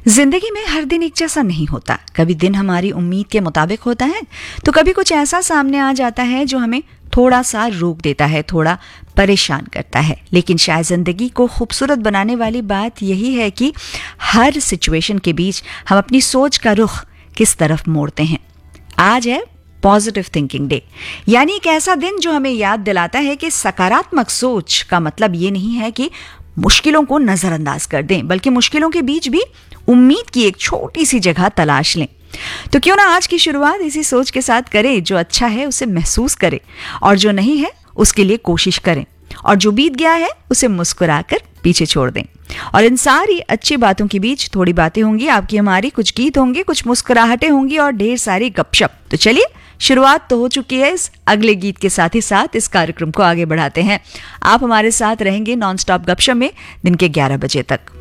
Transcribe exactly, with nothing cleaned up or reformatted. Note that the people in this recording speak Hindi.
जिंदगी में हर दिन एक जैसा नहीं होता। कभी दिन हमारी उम्मीद के मुताबिक होता है तो कभी कुछ ऐसा सामने आ जाता है जो हमें थोड़ा सा रोक देता है, थोड़ा परेशान करता है। लेकिन शायद जिंदगी को खूबसूरत बनाने वाली बात यही है कि हर सिचुएशन के बीच हम अपनी सोच का रुख किस तरफ मोड़ते हैं। आज है पॉजिटिव थिंकिंग डे, यानी एक ऐसा दिन जो हमें याद दिलाता है कि सकारात्मक सोच का मतलब ये नहीं है कि मुश्किलों को नजरअंदाज कर दें, बल्कि मुश्किलों के बीच भी उम्मीद की एक छोटी सी जगह तलाश लें। तो क्यों ना आज की शुरुआत इसी सोच के साथ करें, जो अच्छा है उसे महसूस करें और जो नहीं है उसके लिए कोशिश करें, और जो बीत गया है उसे मुस्कुराकर पीछे छोड़ दें। और इन सारी अच्छी बातों के बीच थोड़ी बातें होंगी, आपकी हमारी, कुछ गीत होंगे, कुछ मुस्कुराहटें होंगी और ढेर सारी गपशप। तो चलिए, शुरुआत तो हो चुकी है इस अगले गीत के साथ ही साथ इस कार्यक्रम को आगे बढ़ाते हैं। आप हमारे साथ रहेंगे नॉन स्टॉप गपशप में दिन के ग्यारह बजे तक।